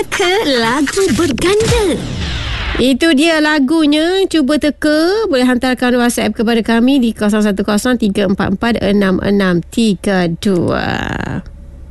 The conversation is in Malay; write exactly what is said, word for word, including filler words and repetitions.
Teka lagu berganda. Itu dia lagunya. Cuba teka. Boleh hantarkan WhatsApp kepada kami di kosong satu kosong tiga empat empat enam enam tiga dua.